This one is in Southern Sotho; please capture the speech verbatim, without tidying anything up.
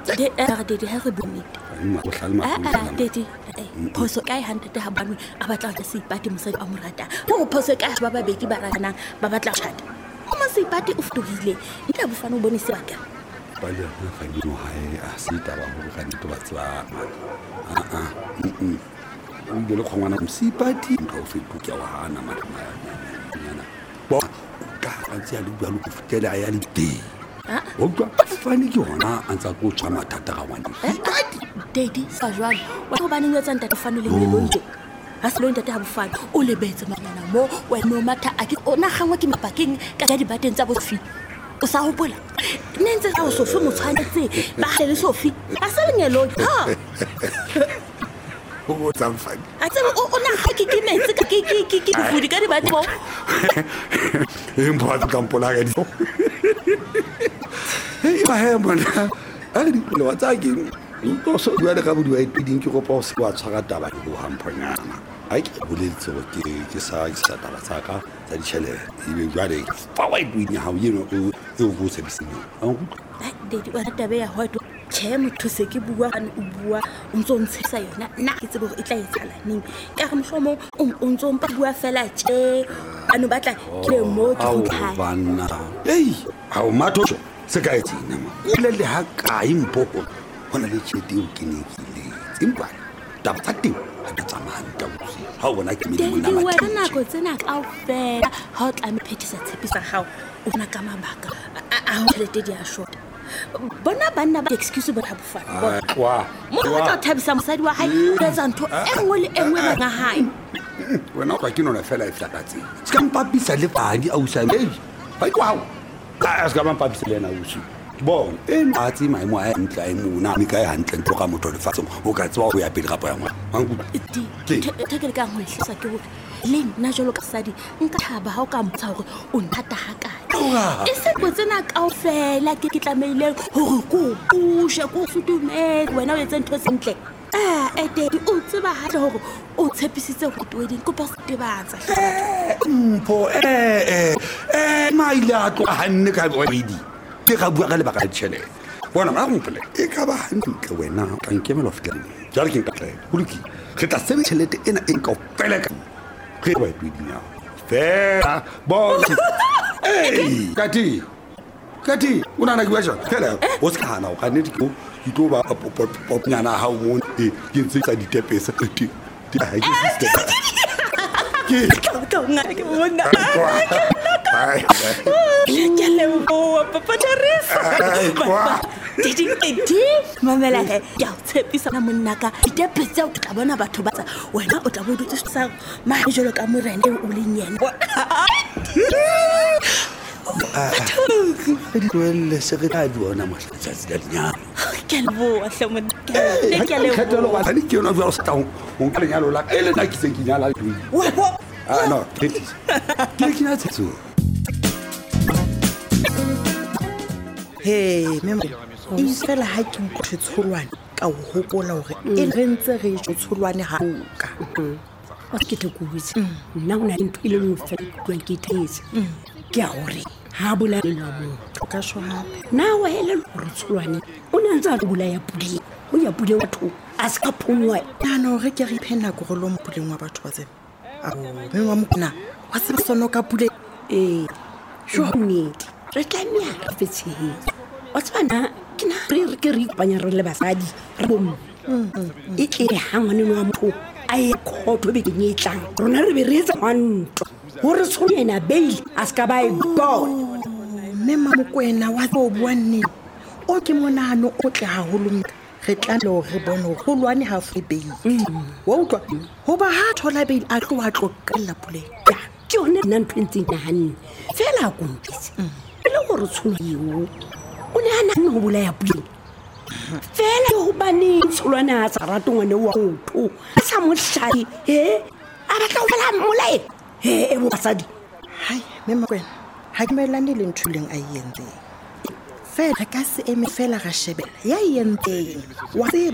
de a de ha re bonite ma go hlalma a de de phoso kae hande te ha banu a batla go se ipati mosadi a morata go phoso kae ba ba bedi ba rana ba batla go chata o mo se ipati o fetogile nta bofana o bone se baka ba le go ga di mo hae a se taba go ga di to ba tswa a a o ile le khongwana msipati ntho o fetu ke wa hana mara yana bo ka ga tsia le bua lo go fitela ya le te o twa fane ke hona a ntsa go tswa mathata ga ngwana Daddy sa jwalo wa go bana nyetsa ntate fane le le lonje ha se lonje ta bofana o lebetse manyana mo wa no matha a ke ona gangwe ke mapakeng ka ya di bateng tsa bofi o sa hopola nentse ga o sofi mo tshwanetse ba le sofi a se le ngelo ha o tsang fane a tsebe o na ga ke ke metse ka ke ke ke ke fudi ka di bate mo e mpa ka mpola ga di e ba he mona a di lo wa tsa ke o so bua le ka bodi wa ipiding ke go pa o se wa tshwara taba go hampanyana a ke boletse go ke ke sa ke sa taba tsa ka tsa di chele e be jwale fa wa ipiding ha o yeno e o go se bisini a go Daddy wa tabe ya ho che motho se ke bua kana o bua o ntse o ntshesa yona nna ke tsebe go e tla etsala ning ka re mosomo o ntse o mpa bua fela che ano batla ke mo ke go tlha bana ei a o matho se ka etsina ma ile le ha ka impo hona le tshedi o kinekile impa taba tsa teng ha di tsamanta botse ha o bona ke me mona matho wena nako tsena ka o fela ha o tla me phethisa tshepisa hao o na ka mabaka a ho le tedi a short bona banna ba excuse ba ha bofana wa mo ga tla thabisa mosadi wa hae ka tsanto engwe le engwe ba nga hae wena ka ke nona fela e flatlatse se ka mpapisa le badi a usa ei ba kwa a se ka mpapisa le na usu bon e matsi mai mo a ntla e mona mi ka ya ntle ntlo ka motho le fatso o ka tswa go ya pele gapo ya ngwa mangu ti take le ka ngwe hlisa ke hore le nna jolo ka sadi nka thaba ha o ka motsa hore o nthata ha kae e se go tsena ka o fela ke ke tlameile hore ko pushe ko futume wena o etse ntho sentle ah e Daddy o tseba ha hore o tshepisitse go tweding ko pa se tebatsa mpo eh eh eh mai la tlo hanne ka boedi ke ga bua ka le baka tshele bona ma go mpole e ka ba hantle wena ka nkemelo fitla jalo ke nka tlele buluki re tla sebe tšhelete ena e nka o fela ka ge ba ipedinya fela bona ei kati kati una na gwaja fela o se kana o kanedi ko ito ba pop nyana ha o mo e ke ntse tsa ditepesa ti ti ha ke sister ke ka nga ke bona ai ya le mo papa Teresa Didi Didi mamela he ya tshepisa na monnaka ditepesa o tla bona batho ba tsa wena o tla bodutse sa ma jolo ka morene o le nyene di tloelle sekretari ona mahletsatsi la dinyalo ke leboa hlemon ke ke leboa khetelo wa tani ke yona jwa o setang o nka lenyalo la ele na ke se ke nyala le tui wa wa ah no ke ke ke na tsetso he memo e fela ha ke utlwe tsholwane ka o hopola hore e rentse re jo tsholwane ha ka wa ke te go butse nna una le ntho ile mo fela twa ke thetse ke a hore ha bula le mo ka sho ha na wa hele re tsholwane o ne ntse a bula ya pudi o ya pudi batho a se ka phonwa na no re ke re phena go lo mpuleng wa batho ba tsena a me wa mokna wa se sono ka pule eh sho nnete re tla nya re fetse wa tsana ke na re ke re ipanya re le basadi re bom e tle hangwane no motho a e khotho be ke nyetlang rona re be re etsa hwanto hore tshonyena bail a ska ba e god me mamokwena wa go bua nne o ke monahano o tle haholo re tla lo re bona go lwane ha fe bail wa utlwa ho ba ha thola bail a tlo wa tlo kala pule ke yone nna ntwentse na hanne fela go mpitse le gore tshono eo o ne ana no bula ya pule fela go bane tsholwana tsa ratongwane wa motho a sa mo hlai he a batla go fela molae he e bo basadi hai me makwena ha ke melane le nthuleng a yentse fela ka se eme fela ga shebela ya yentse wa